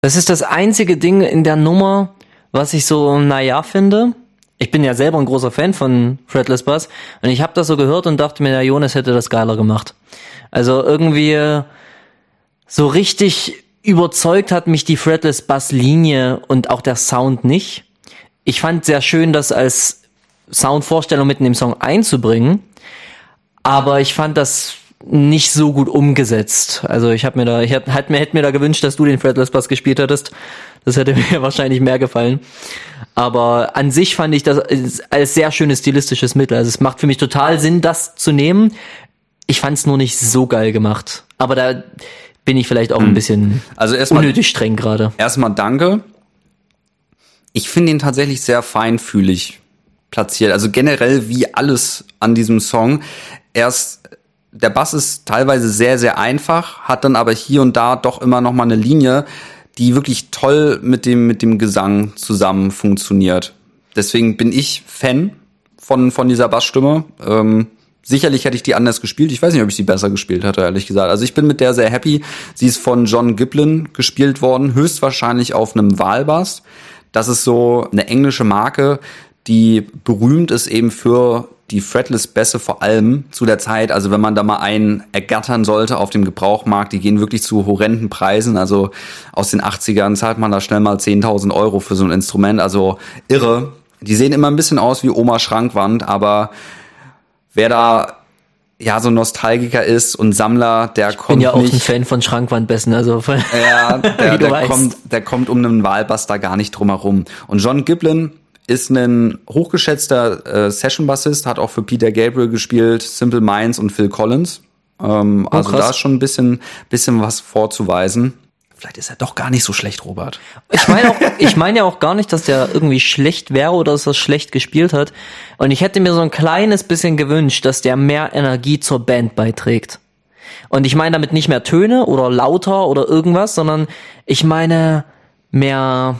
Das ist das einzige Ding in der Nummer, was ich so, naja, finde. Ich bin ja selber ein großer Fan von Fretless Bass und ich habe das so gehört und dachte mir, der Jonas hätte das geiler gemacht. Also irgendwie so richtig überzeugt hat mich die Fretless Bass Linie und auch der Sound nicht. Ich fand sehr schön, das als Soundvorstellung mitten im Song einzubringen, aber ich fand das nicht so gut umgesetzt. Also hätte mir da gewünscht, dass du den Fretless Bass gespielt hättest. Das hätte mir wahrscheinlich mehr gefallen. Aber an sich fand ich das als sehr schönes stilistisches Mittel. Also es macht für mich total Sinn, das zu nehmen. Ich fand es nur nicht so geil gemacht. Aber da bin ich vielleicht auch ein bisschen unnötig streng gerade. Erstmal danke. Ich finde ihn tatsächlich sehr feinfühlig platziert. Also generell wie alles an diesem Song. Der Bass ist teilweise sehr, sehr einfach, hat dann aber hier und da doch immer noch mal eine Linie, die wirklich toll mit dem Gesang zusammen funktioniert. Deswegen bin ich Fan von dieser Bassstimme. Sicherlich hätte ich die anders gespielt. Ich weiß nicht, ob ich sie besser gespielt hätte, ehrlich gesagt. Also ich bin mit der sehr happy. Sie ist von John Giblin gespielt worden, höchstwahrscheinlich auf einem Wahlbass. Das ist so eine englische Marke, die berühmt ist eben für die Fretless-Bässe vor allem zu der Zeit. Also wenn man da mal einen ergattern sollte auf dem Gebrauchmarkt, die gehen wirklich zu horrenden Preisen. Also aus den 80ern zahlt man da schnell mal 10.000 Euro für so ein Instrument. Also irre. Die sehen immer ein bisschen aus wie Oma Schrankwand, aber wer da ja so Nostalgiker ist und Sammler, der kommt nicht... Ich bin ja auch ein Fan von Schrankwandbässen, also... Ja, der kommt um einen Wahlbass da gar nicht drum herum. Und John Giblin ist ein hochgeschätzter Session-Bassist, hat auch für Peter Gabriel gespielt, Simple Minds und Phil Collins. Also da ist schon ein bisschen was vorzuweisen. Vielleicht ist er doch gar nicht so schlecht, Robert. Ich meine ja auch gar nicht, dass der irgendwie schlecht wäre oder dass er schlecht gespielt hat. Und ich hätte mir so ein kleines bisschen gewünscht, dass der mehr Energie zur Band beiträgt. Und ich meine damit nicht mehr Töne oder lauter oder irgendwas, sondern ich meine mehr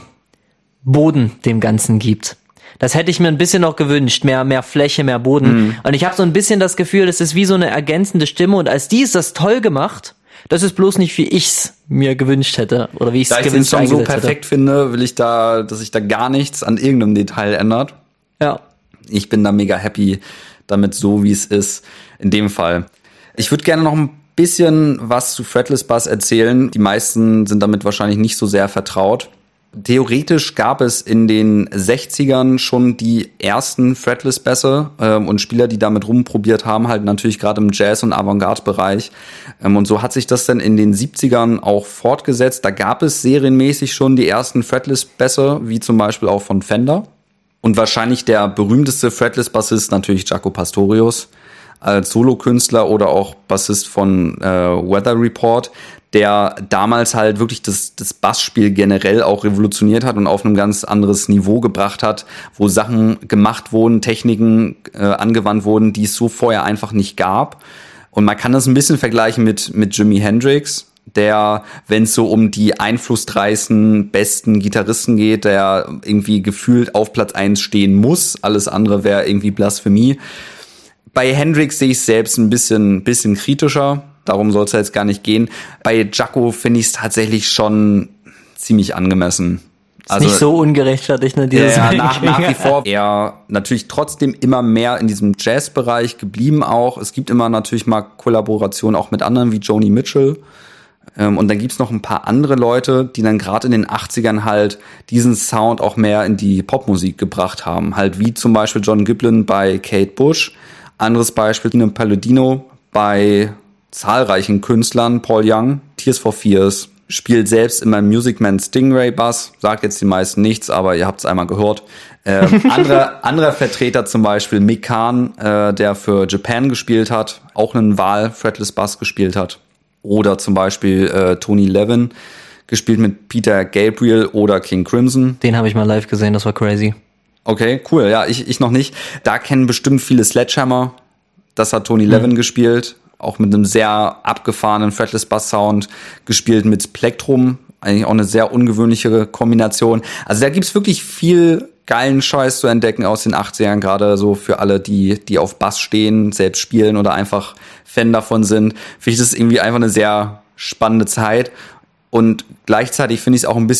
Boden dem Ganzen gibt. Das hätte ich mir ein bisschen noch gewünscht, mehr Fläche, mehr Boden. Und ich habe so ein bisschen das Gefühl, das ist wie so eine ergänzende Stimme und als die ist das toll gemacht. Das ist bloß nicht, wie ich's mir gewünscht hätte oder wie ich's gewünscht hätte. Da ich den Song so perfekt finde, will ich dass sich da gar nichts an irgendeinem Detail ändert. Ja. Ich bin da mega happy damit, so wie es ist in dem Fall. Ich würde gerne noch ein bisschen was zu Fretless Bass erzählen. Die meisten sind damit wahrscheinlich nicht so sehr vertraut. Theoretisch gab es in den 60ern schon die ersten Fretless-Bässe und Spieler, die damit rumprobiert haben, halt natürlich gerade im Jazz- und Avantgarde-Bereich. Und so hat sich das dann in den 70ern auch fortgesetzt. Da gab es serienmäßig schon die ersten Fretless-Bässe, wie zum Beispiel auch von Fender. Und wahrscheinlich der berühmteste Fretless-Bassist natürlich Jaco Pastorius als Solokünstler oder auch Bassist von Weather Report, der damals halt wirklich das Bassspiel generell auch revolutioniert hat und auf ein ganz anderes Niveau gebracht hat, wo Sachen gemacht wurden, Techniken angewandt wurden, die es so vorher einfach nicht gab. Und man kann das ein bisschen vergleichen mit Jimi Hendrix, der, wenn es so um die einflussreichsten, besten Gitarristen geht, der irgendwie gefühlt auf Platz 1 stehen muss. Alles andere wäre irgendwie Blasphemie. Bei Hendrix sehe ich es selbst ein bisschen kritischer. Darum soll es ja jetzt gar nicht gehen. Bei Jaco finde ich es tatsächlich schon ziemlich angemessen. Ist also nicht so ungerechtfertigt, ne? Nach wie vor. Er natürlich trotzdem immer mehr in diesem Jazz-Bereich geblieben auch. Es gibt immer natürlich mal Kollaborationen auch mit anderen wie Joni Mitchell. Und dann gibt's noch ein paar andere Leute, die dann gerade in den 80ern halt diesen Sound auch mehr in die Popmusik gebracht haben. Halt wie zum Beispiel John Giblin bei Kate Bush. Anderes Beispiel, Nino Palladino bei zahlreichen Künstlern, Paul Young, Tears for Fears, spielt selbst immer Music Man Stingray Bass, sagt jetzt die meisten nichts, aber ihr habt es einmal gehört. Anderer Vertreter zum Beispiel Mick Kahn, der für Japan gespielt hat, auch einen Fretless Bass gespielt hat. Oder zum Beispiel Tony Levin, gespielt mit Peter Gabriel oder King Crimson. Den habe ich mal live gesehen, das war crazy. Okay, cool, ja, ich noch nicht. Da kennen bestimmt viele Sledgehammer, das hat Tony Levin gespielt. Auch mit einem sehr abgefahrenen Fretless Bass Sound, gespielt mit Plektrum, eigentlich auch eine sehr ungewöhnliche Kombination. Also da gibt's wirklich viel geilen Scheiß zu entdecken aus den 80ern, gerade so für alle, die auf Bass stehen, selbst spielen oder einfach Fan davon sind. Finde ich das irgendwie einfach eine sehr spannende Zeit. Und gleichzeitig finde ich es auch ein